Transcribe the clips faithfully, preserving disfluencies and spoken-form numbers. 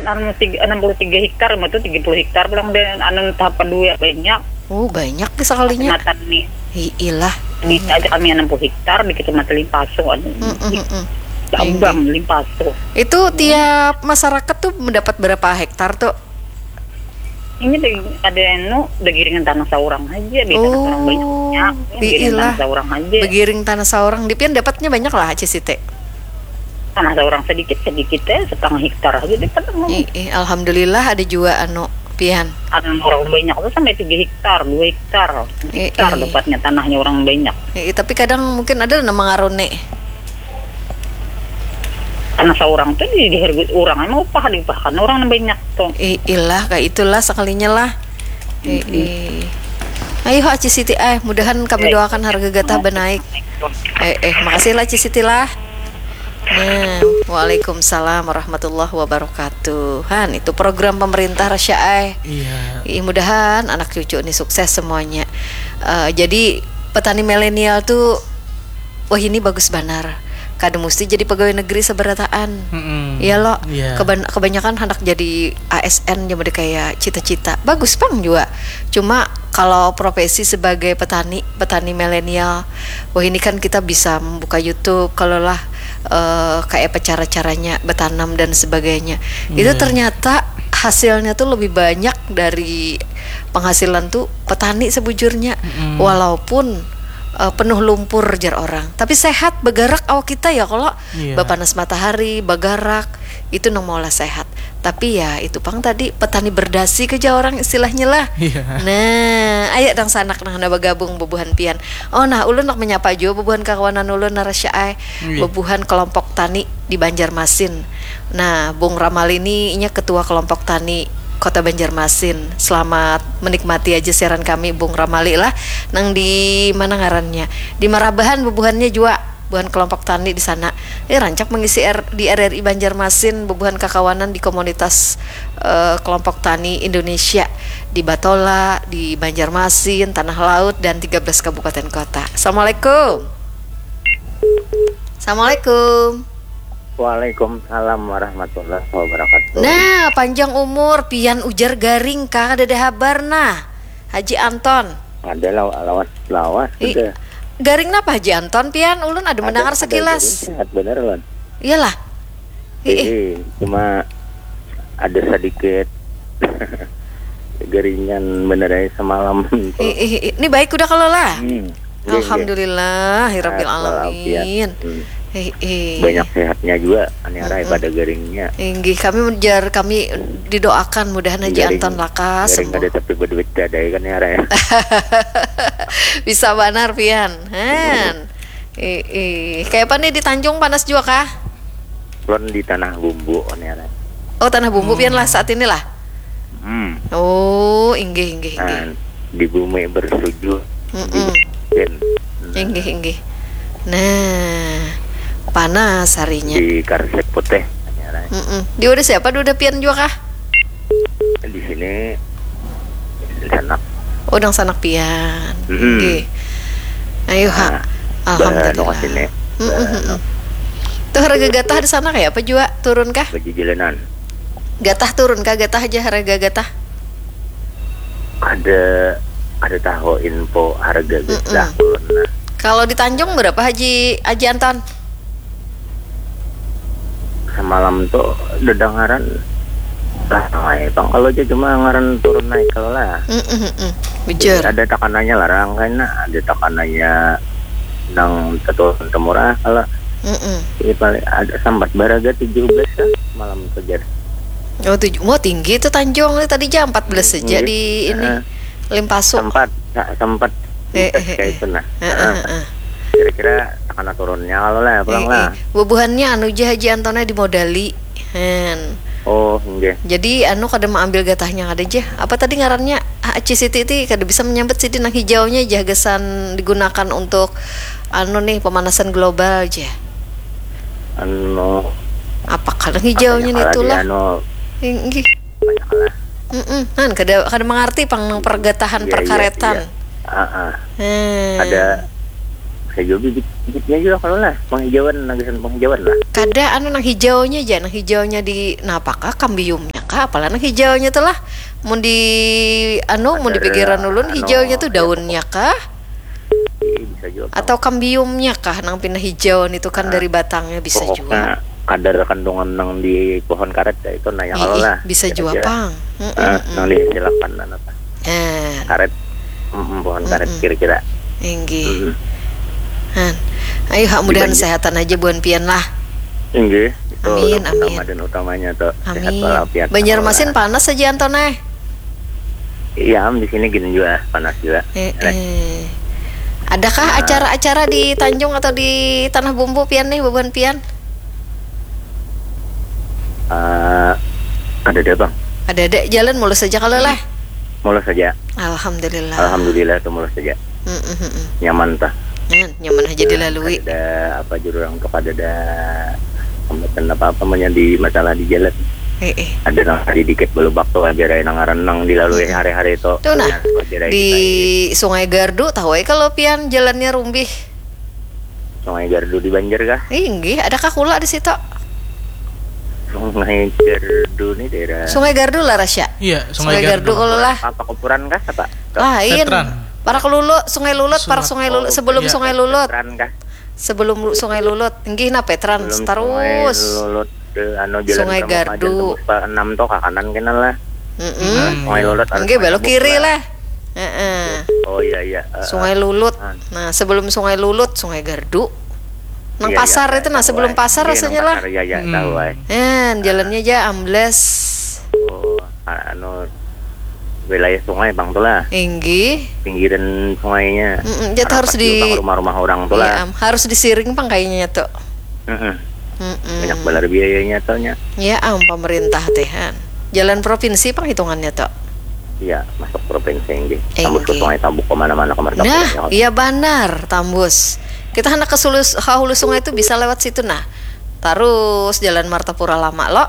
anu enam puluh tiga hektar mah tuh tiga puluh hektar pulang dan anu tahap dua banyak. Oh, banyak nih sekalinya. Kecamatan nih. Iyalah. Di aja kami enam puluh hektar di Kecamatan Limpaso anu. Heeh. Abang Limpaso. Itu tiap masyarakat tuh mendapat berapa hektar tuh? Ini ada anu udah giringan tanah saurang aja, beda oh, orang banyak. Giringan tanah saurang aja. Begiring tanah saurang, di Pian dapatnya banyak lah Ci Siti. Tanah saurang sedikit-sedikit ya, setengah hektar aja dapat. Iya, alhamdulillah ada juga anu Pian. Ada orang banyak tuh sampai tiga hektar, dua hektar. Hektar dapatnya tanahnya orang banyak. Iya, tapi kadang mungkin ada nama ngarone. Tanah seorang tuh di dihargai orang emang upah diupahkan orang banyak tuh. Iyalah kayak itulah sekalinya lah. Eh, ayo Ci Siti eh mudahan kami doakan harga gatah benaik. Eh eh makasih lah Ci Siti lah. Nah, waalaikumsalam warahmatullahi wabarakatuh. Han itu program pemerintah Rasya eh. Iya. Mudahan anak cucu ini sukses semuanya. Uh, jadi petani milenial tuh wah ini bagus benar. Kada mesti jadi pegawai negeri seberataan. Mm-hmm. Ya lo, yeah. Keba- kebanyakan anak jadi A S N jadi kayak cita-cita. Bagus pang juga. Cuma kalau profesi sebagai petani, petani milenial, wah ini kan kita bisa membuka YouTube kalau lah uh, kayak apa cara-caranya bertanam dan sebagainya. Yeah. Itu ternyata hasilnya tuh lebih banyak dari penghasilan tuh petani sebujurnya. Mm-hmm. Walaupun Uh, penuh lumpur jar orang, tapi sehat bergerak awak kita ya kalau yeah. Bapanas matahari bergerak itu nomola sehat. Tapi ya itu pang tadi petani berdasi kerja orang istilahnya lah. Yeah. Nah, ayo dang sanak nah bergabung bebuhan pian. Oh nah ulun nak menyapa juga bebuhan kawanan ulun narasya ai yeah. Bebuhan kelompok tani di Banjarmasin. Nah, Bung Ramal ini inya ketua kelompok tani Kota Banjarmasin. Selamat menikmati aja siaran kami Bung Ramali lah. Nang di mana ngarannya? Di Marabahan bebuhannya juga buhan kelompok tani di sana. Eh rancak mengisi R, di R R I Banjarmasin bebuhan kakawanan di komunitas uh, kelompok tani Indonesia di Batola, di Banjarmasin, Tanah Laut dan tiga belas kabupaten kota. Assalamualaikum. Assalamualaikum. Waalaikumsalam warahmatullahi wabarakatuh. Nah, panjang umur pian ujar garing kang ada habar nah. Haji Anton. Ada lawas lawas lawas sudah. Garing napa Haji Anton pian ulun ada mendengar sekilas. Sehat bener lon. Iyalah. Iya, cuma ada sedikit garingan bener aja semalam. Ini baik udah kalau lah. Hmm. Iya, Alhamdulillah, hirapil alamin. Hmm. Hey, hey. Banyak sehatnya juga aniarai mm-hmm. pada garingnya. Inggih kami menjar kami didoakan mudahan Haji Anton lakas. Garing ada tapi berduit ada kan ya Rai. Bisa benar pian. Han. Eh, eh. Kayak apa nih di Tanjung panas juga kah? Lon di tanah bumbu aniarai. Oh tanah bumbu hmm. pian lah saat inilah. Hmm. Oh inggih inggih inggih. Nah, di bumi bersujud. Heeh. Inggih inggih. Nah. Panas harinya di Karsek Putih. Dia udah siapa? Udah pian juga kah? Di sini sanak. Oh, dang sanak pian. Mm-hmm. Oke. Ayo ha. Alhamdulillah. Mm-hmm. Tuh harga gatah di sana kayak apa juga? Turun kah? Baju jalanan. Gatah turun kah? Gatah aja harga gatah. Ada ada tahu info harga gatah turun. Kalau di Tanjung berapa Haji Haji Anton? Semalam tuh dedangaran lah naik bang kalau aja cuma ngaran turun naik kalau lah. Bujur. Ada tekanannya larang karena ada tekanannya nang terturun temurah kalau. Ini paling ada sambat baraga tujuh belas ya malam kejar. Oh tujuh, mau tinggi itu Tanjung tadi jam empat belas saja hmm. di ini uh, Limpaso. Sempat, sempat. Eh, eh, kayak itu nah. Eh, eh, eh. Kira-kira karena turunnya kalau lah pulang eh, lah. Eh. Bubuhannya anu Haji Antonnya dimodali. Hen. Oh, enggak. Jadi anu kada mau ambil gatahnya kada aja. Apa tadi ngarannya Ci Siti itu kada bisa menyambet sih nang hijaunya jagasan digunakan untuk anu nih pemanasan global aja. Anu apa kadang hijaunya nih itulah. Anu. Inggih. Banyak lah. Heeh. Kan kada kada mengerti pang pergatahan iya, perkaretan. Iya, iya. Uh-uh. Hmm. Ada hijau bibit-bibitnya juga kalau lah penghijauan nagisan penghijauan lah. Kada anu nang hijaunya aja nang hijaunya di napakah kambiumnya kah apalan hijaunya tuh lah. Mun di anu mun di Ada, pikiran ulun anu, hijaunya tuh ya, daunnya kah Iya, bisa juga. Bang. atau kambiumnya kah nang pindah hijauan itu kan dari batangnya bisa juga. Pokoknya kadar kandungan nang di pohon karet ya, itu nanya Ih, kalau ih, lah. bisa juga Kira-kira. pang. Mm, Eh, mm, nang mm. dihasilkan apa? Eh, Karet, mm, pohon karet Mm-mm. kira-kira. Enggi. Mm. Han. Ayo hak mudahan Dibanjir. sehatan aja buan pian lah. Inggih, itu Amin, yang utama amin. dan utamanya tuh sehat Amin. walafiat. Banjarmasin panas aja Antone. Iya, Am, di sini gini juga panas juga. Eh, Rek. eh. Adakah Nah. acara-acara di Tanjung atau di Tanah Bumbu pian nih beban pian? Eh, ada deh bang, Ada dek jalan mulus saja kalau lah. mulus saja. Alhamdulillah. Alhamdulillah tuh mulus saja. Mm, mm, mm, mm. Nyaman tah. Nyan, nyaman aja dilalui. Ada apa jurang tuh ada ada hambatan apa apa namanya di masalah di jalan. Eh, eh. Ada nang tadi dikit belubak tuh aja nang nang dilalui hari-hari itu. Tuh nah, Wajar di kita Sungai Gardu tahu ya kalau pian jalannya rumbih. Sungai Gardu di Banjar kah? Inggih, adakah kula di situ? Sungai Gardu nih daerah. Sungai Gardu lah Rasya. Iya, Sungai Gardu kalau lah. Apa kuburan kah apa? Lain. Veteran. Para kelulut, Sungai Lulut, para Sungai- Sungai Lulut Oh, sebelum iya. Sungai Lulut. Veteran kah? Sebelum Lu- Sungai Lulut. Inggih na Petran Belum terus. Sungai Lulut, eh, anu jalan Sungai Pramuka, Gardu. jalan tembus Pak enam toh ke kanan kenal lah. Heeh. Hmm. Sungai Lulut. ada Inggih Sungai belok Tembus kiri lah. Heeh. Oh iya iya. eh, Sungai eh. Lulut. Ah. Nah, sebelum Sungai Lulut, Sungai Gardu. Nang Iya, pasar iya, itu nah tahu, sebelum ay. pasar Iya, nang rasanya lah. pasar, Iya iya Hmm. tahu ay. Eh, jalannya aja ambles. Oh, anu wilayah sungai bang tuh lah, Inggih. pinggiran sungainya. Mm-mm, jadi Harapan harus juga, di- Bang, rumah-rumah orang tuh Iya, lah. am, harus disiring pang kayaknya tuh. Mm-mm. Mm-mm. Banyak balar biayanya tuhnya. Ya am pemerintah tehan. Jalan provinsi pang hitungannya tuh. Iya masuk provinsi ini. Eh, Tembus ke oke. sungai Tambuk kemana-mana kemana. Nah, iya benar, Tambus. Kita hendak ke sulus hulu sungai itu bisa lewat situ nah. Terus jalan Martapura Lama lo.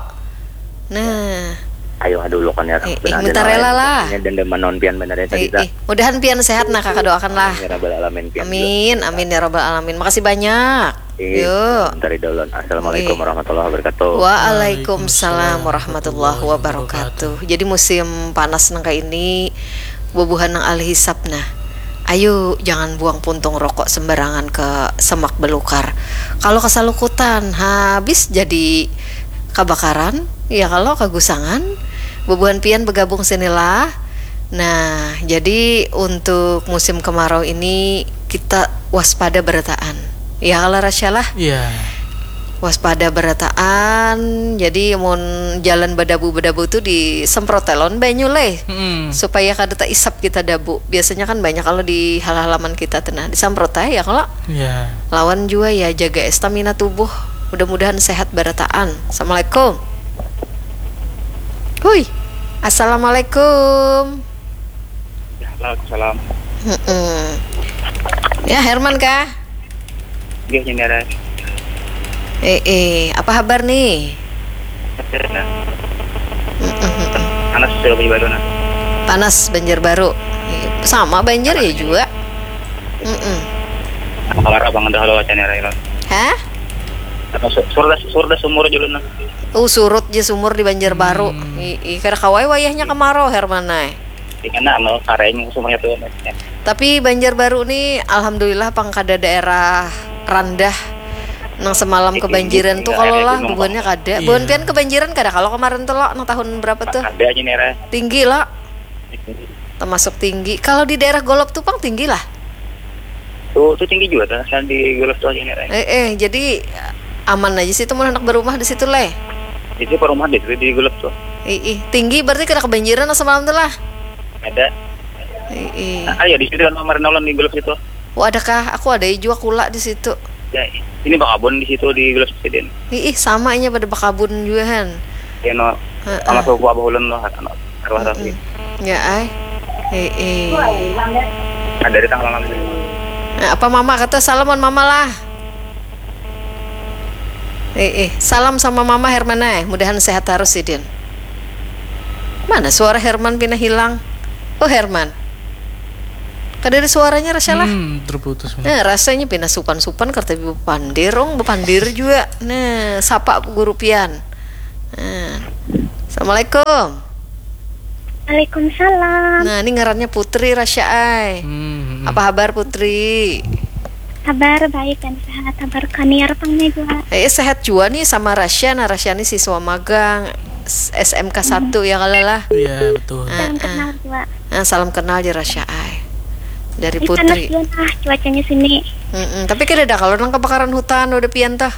Nah, Ayo dulu kan ya. Eh, eh, minta rela lah. Dan demen non pian bener ya tadi eh, eh, mudahan pian sehat nah kakak doakan lah. Ya Rabbal alamin pian. Amin, amin ya robbal alamin. Makasih banyak. Yuk. Dari dulu. Assalamualaikum Eh. warahmatullahi wabarakatuh. Waalaikumsalam warahmatullahi wabarakatuh. Jadi musim panas nangka ini bubuhan nang alhisap nah. Ayo jangan buang puntung rokok sembarangan ke semak belukar. Kalau kesalukutan habis jadi kebakaran, ya kalau kegusangan, bubuhan pian bergabung sinilah. Nah, jadi untuk musim kemarau ini kita waspada berataan. Ya kalau rasyalah Iya. waspada berataan. Jadi mun jalan badabu-badabu tuh disemprot telon banyu leh Mm. supaya kada tak isap kita dabu. Biasanya kan banyak kalau di halaman kita tenah disemprot ya kalau Iya. lawan juga ya jaga stamina tubuh. Mudah-mudahan sehat berataan. Assalamualaikum. Hui. Assalamualaikum. Waalaikumsalam. Mm-mm. Ya Herman kah? Iya ini ada. Eh, eh, apa kabar nih? Mm-mm-mm. Anas sudah punya baru nah. Panas Banjarbaru. Eh, sama Banjar ya juga. Mm-mm. Apa kabar abang dah halo wacana Raila? Hah? Apa surda surda sumur dulu nah. Uh, surut je sumur di Banjarbaru. Hmm. I, i kada kawai wayahnya kemarau Herman nay. Karena anu karenya sumurnya tuh. Tapi Banjarbaru nih alhamdulillah pangkada daerah rendah nang semalam Tinggi, kebanjiran tuh tinggi, kalau area lah gunung, bebannya kada. Iya. Buan pian kebanjiran kada kalau kemarin tuh lo nang tahun berapa tuh? Ada aja nih Ray. Tinggi lo. Termasuk tinggi. Kalau di daerah Golop tuh pang tinggi lah. Tuh tuh tinggi juga tuh. Kan di Golf tuh aja nih Ray. Eh, eh jadi aman aja sih tuh mau anak berumah di situ leh. Itu perumahan di di Golf tuh. Ih, ih, tinggi berarti kada kebanjiran nang semalam tuh lah. Ada. Ih, ih. Nah, ya di situ kan kemarin nolong di Golf itu. Wah, adakah aku ada juga kula di situ. Ya, ini bakabon di situ di Golf Presiden. Ih, ih sama nya pada bakabun juga kan. Ya no. Heeh. Sama suku Abah Ulun loh kan. Arwah tapi. Ya ay. Eh, eh. Ada dari tanggal enam. Nah, apa mama kata salaman mama lah. Eh, eh, salam sama mama Hermana eh. Mudahan sehat terus sih Din. Mana suara Herman pindah hilang? Oh Herman. Kada ada suaranya rasalah. Hmm, terputus. Nah, rasanya pindah supan-supan kerta bepandir, ong bepandir juga. Nah, sapa guru pian. Nah, Assalamualaikum. Waalaikumsalam. Nah, ini ngarannya Putri Rasya ai. Hmm. Apa kabar Putri? Kabar baik dan sehat. Kabar kaniar pangnya juga. Eh sehat juga nih sama Rasya. Nah Rasya ini siswa magang S M K satu ya kalalah. Iya betul. Ah, Salam ah. kenal juga. Nah, salam kenal di Rasya ai. Dari Ini panas Putri. juga nah cuacanya sini. Mm-mm. Tapi kada ada kalau nang kebakaran hutan udah pian tah.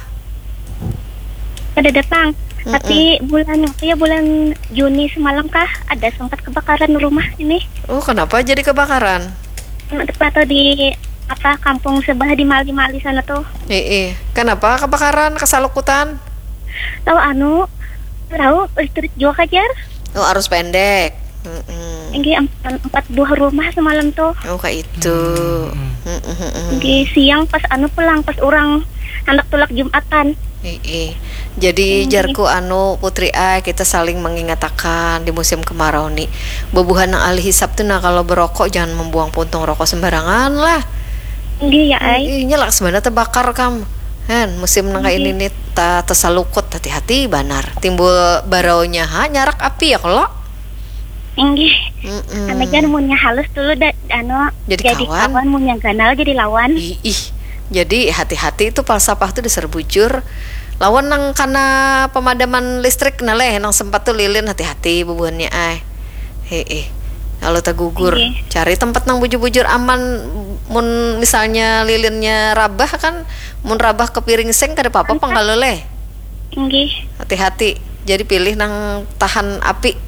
Ada datang. Tapi bulan apa ya bulan Juni semalam kah ada sempat kebakaran rumah ini. Oh kenapa jadi kebakaran? Atau di apa kampung sebelah di Mali Mali sana tuh. Eh, eh. Kenapa kebakaran kesalukutan? Tahu anu tahu listrik juga kajar. Oh arus pendek. Mm-mm. Ini empat, empat buah rumah semalam tuh. Oh kayak itu. Hmm. Mm-mm. Di siang pas anu pulang pas orang anak tulak Jumatan. Eh, eh. Jadi jarku anu Putri A kita saling mengingatkan di musim kemarau nih. Bebuhan nang ahli hisap tuh nah kalau berokok jangan membuang puntung rokok sembarangan lah. Iya ya ai. Ih, nyala sebenarnya terbakar kam. Kan musim nang kayak ini nih ta tersalukut hati-hati banar. Timbul baraunya ha nyarak api ya kalau. Enggih. Mm-mm. Ame kan munnya halus dulu da, anu Jadi kawan. munnya ganal jadi lawan. Ih, ih. Jadi hati-hati itu falsafah tuh dasar bujur. Lawan nang karena pemadaman listrik naleh nang sempat tuh lilin hati-hati bebuannya ay. Hei, kalau tak gugur Iya. cari tempat nang bujur-bujur aman. Mun misalnya lilinnya rabah kan, mun rabah ke piring seng kada apa-apa panggaloleh. Enggih. Hati-hati. Jadi pilih nang tahan api.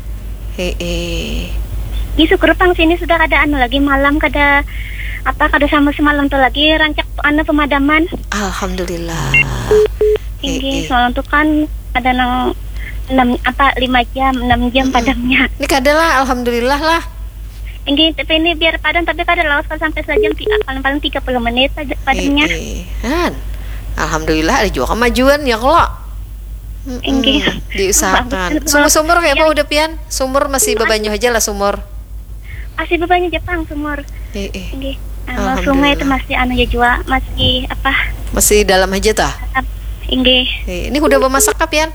Hei. Di syukur pang sini sudah ada anu lagi malam kada apa kada sama semalam tuh lagi rancak anu pemadaman. Alhamdulillah. Enggih, semalam tuh kan ada nang enam apa lima jam, enam jam padamnya. Ini kadalah alhamdulillah lah. Enggih, tapi ini biar padam tapi kada lawas kalau sampai sejam paling-paling tiga puluh menit pad- padamnya. Eh, eh. Han. Alhamdulillah ada juga kemajuan ya kalau. Mm-mm. Enggih. Diusahakan. Sumur-sumur kayak apa udah pian? Sumur masih bebanyo aja lah sumur. Masih bebannya Jepang sumur. Eh, eh. Enggih. Anu Alhamdulillah. sungai itu masih anu ya jua, masih apa? Masih dalam aja tah. Enggih. Eh, ini udah bemasak kah pian?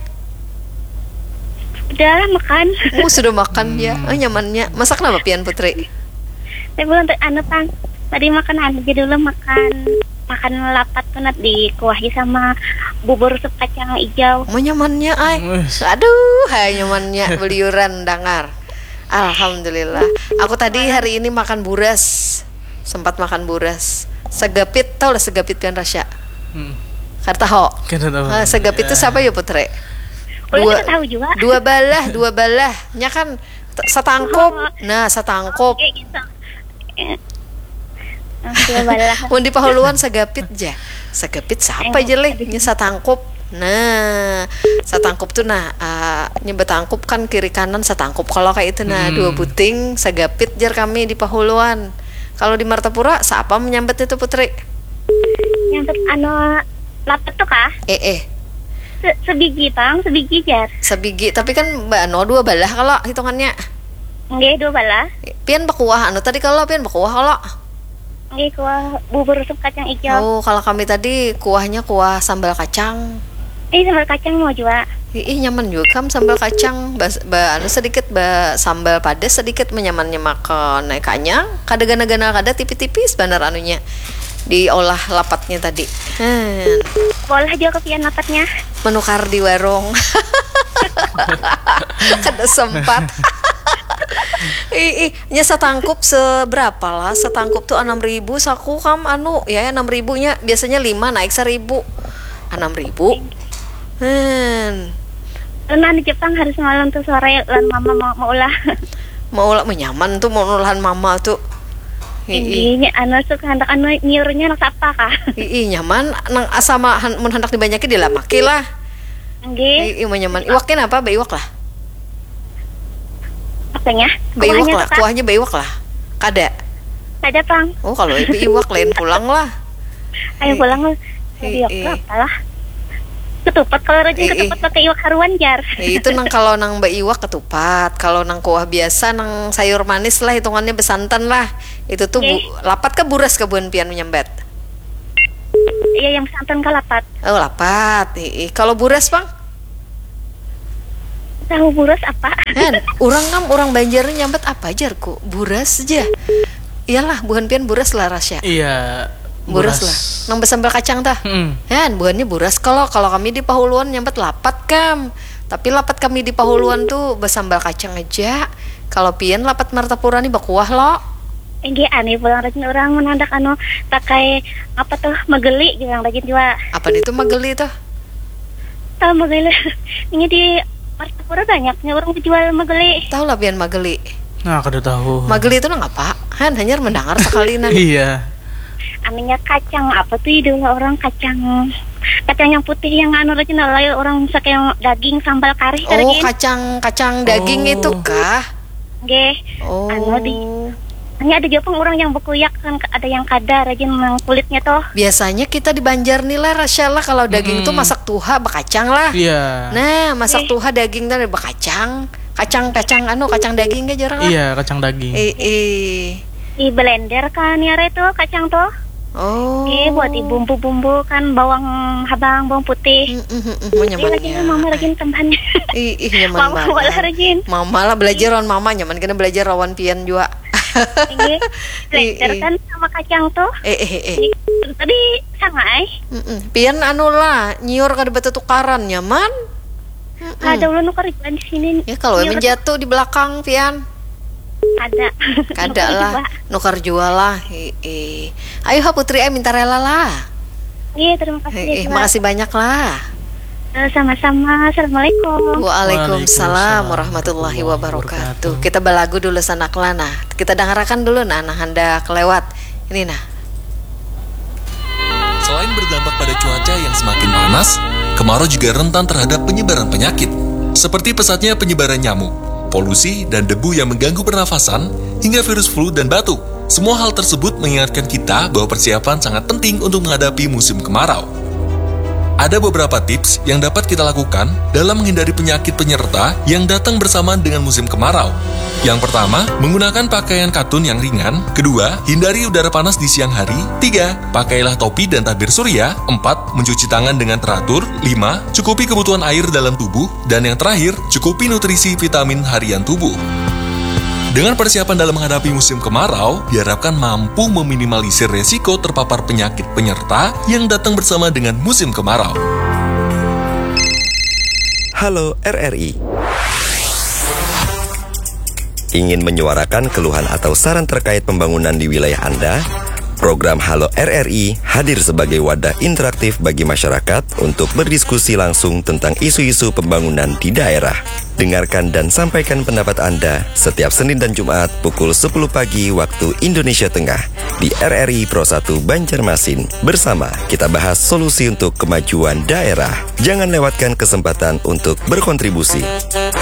Udah makan. Oh sudah makan ya. Oh, nyamannya. Masak apa pian Putri? Saya belum ter- anu pang. Tadi makan anu aja dulu makan makan lapat tunat di kuahi sama bubur sup kacang hijau. Mau nyamannya ay. Wes. Aduh, hai nyamannya beliuran dangar. Alhamdulillah. Aku tadi hari ini makan buras. Sempat makan buras. Segapit, tau lah segapit kan Rasya? Hmm. Karta ho. Kada tahu. Ah, segapit itu siapa ya Putri? Udah kita tahu juga. dua balah, dua balah. Nya kan t- setangkup. Nah, setangkup. Kayak gitu. Eh, ah, dua balah. Mun di pahuluan segapit ja. Segapit siapa aja leh? Nya setangkup. Nah, setangkup tuh nah uh, nyebet tangkup kan kiri kanan setangkup. Kalau kayak itu nah Hmm. dua buting segapit jar kami di pahuluan. Kalau di Martapura siapa menyambet itu Putri? Yang anu lapat tuh kah? Eh eh Se- sebiji pang, sebiji jar. sebiji tapi kan mbak no dua balah kalau hitungannya. Nggih, dua balah. Pian bakuah anu tadi kalau pian bakuah kalau. Nggih, kuah bubur sup kacang hijau. Oh, kalau kami tadi kuahnya kuah sambal kacang. Eh, sambal kacang mau juga. Ih, nyaman juga kam sambal kacang. Ba, ba anu sedikit ba sambal padas sedikit menyamannya makan naik kanyang. Kada gana-gana kada tipis-tipis bener anunya. Diolah lapatnya tadi. Hmm, Boleh juga kepian lapatnya. menukar di warung. Kada sempat. Ih, ih, nya setangkup seberapa lah? Setangkup tuh enam ribu saku kam anu ya enam ribunya biasanya lima naik seribu. Enam ribu. Hmm. Nah, di Jepang hari semalam tuh sore lan mama mau, mau ulah. Mau lah menyaman tuh mau nulahan mama tuh. Ih, ih, Ini anu suka hendak anu nyuruhnya nak apa kah? ih, ih, nyaman nang asama han- mun hendak dibanyakin dilamaki lah. Nggih, Ih, ih, menyaman. Iwakin apa? Baiwak lah. apanya? Baiwak Kuahnya lah. tuh, Kak? Kuahnya baiwak lah. Kada. Ada pang. Oh, kalau itu iwak lain pulang lah. Ayo Eh, pulang lu. eh, Iya, eh. apalah. Ketupat kalau rajin Eh, ketupat eh. pakai iwak haruan jar. Ya, itu nang kalau nang mbak iwak ketupat, kalau nang kuah biasa nang sayur manis lah hitungannya besantan lah. Itu tuh bu, Oke. lapat ke buras kebun pian menyambet. Iya yang santan kalapat. Oh lapat. Ih, ih. Kalau buras bang? Tahu buras apa? Kan, orang kam orang Banjar nyambet apa aja ku? Buras aja. Iyalah, bukan pian buras lah Rasya. Iya. Buras, lah. Nambah sambal kacang tah. Hmm. Kan, bukannya buras. Kalau kalau kami di Pahuluan nyambet lapat kam. Tapi lapat kami di Pahuluan tuh bersambal kacang aja. Kalau pian lapat martapura nih bakuah lo. Enggak aneh pulang rajin orang menandak anu pakai apa tuh mageli gitu yang rajin juga. Apa itu mageli tuh? Tahu mageli? Ini di Martapura banyaknya orang jual mageli. Tahu lah pian mageli. Nah, kada tahu. Mageli itu nang apa? Han hanya mendengar sekali nah. Iya. Anehnya kacang apa tuh dulu orang kacang kacang yang putih yang anu rajin lain orang pakai yang daging sambal kari. Oh, kacang kacang daging Oh. itu kah? Nggih. Oh. Anu di hanya ada juga orang yang bekuyak kan ada yang kada rajin yang kulitnya toh. Biasanya kita di Banjar nih lah Rasya lah kalau daging Mm-mm. tuh masak tuha bakacang lah. Iya. Nah, masak tuha daging tuh bakacang. Kacang-kacang anu kacang daging gak jarang lah. Iya, kacang daging. Eh, eh. Di blender kan ya itu kacang toh. Oh. Eh buat di bumbu-bumbu kan bawang habang, bawang putih. Mm, mm, mm, mm, Eh lagi nyamannya. mama rajin tambahannya. Ih, ih nyaman Mama wala banget. rajin. Mama lah belajar on mama nyaman kena belajar rawan pian juga. Ini blender Ih, ih. kan sama kacang tuh. Eh eh eh. Di- Tadi sangai. Mm-mm. Pian anu lah nyiur kada batu tukaran nyaman. Mm-mm. Ada ulah nukar jual di sini. Ya kalau Iya, emang jatuh di belakang pian. ada. Kada Nukar lah, juga. nukar jual lah. Eh, eh. Ayo ha Putri eh minta rela lah. Iya, terima kasih. Eh, eh, juga. makasih banyak lah. Eh, sama-sama. Assalamualaikum. Waalaikumsalam Waalaikumsalam warahmatullahi wabarakatuh. wabarakatuh. Kita balagu dulu sanak lana. Kita dengarkan dulu nah, nah hendak kelewat. Ini nah. Selain berdampak pada cuaca yang semakin panas, kemarau juga rentan terhadap penyebaran penyakit, seperti pesatnya penyebaran nyamuk, polusi, dan debu yang mengganggu pernafasan, hingga virus flu dan batuk. Semua hal tersebut mengingatkan kita bahwa persiapan sangat penting untuk menghadapi musim kemarau. Ada beberapa tips yang dapat kita lakukan dalam menghindari penyakit penyerta yang datang bersamaan dengan musim kemarau. Yang pertama, menggunakan pakaian katun yang ringan. Kedua, hindari udara panas di siang hari. Tiga, pakailah topi dan tabir surya. Empat, mencuci tangan dengan teratur. Lima, cukupi kebutuhan air dalam tubuh. Dan yang terakhir, cukupi nutrisi vitamin harian tubuh. Dengan persiapan dalam menghadapi musim kemarau, diharapkan mampu meminimalisir resiko terpapar penyakit penyerta yang datang bersama dengan musim kemarau. Halo R R I. Ingin menyuarakan keluhan atau saran terkait pembangunan di wilayah Anda? Program Halo R R I hadir sebagai wadah interaktif bagi masyarakat untuk berdiskusi langsung tentang isu-isu pembangunan di daerah. Dengarkan dan sampaikan pendapat Anda setiap Senin dan Jumat pukul sepuluh pagi waktu Indonesia Tengah di R R I Pro satu Banjarmasin. Bersama kita bahas solusi untuk kemajuan daerah. Jangan lewatkan kesempatan untuk berkontribusi.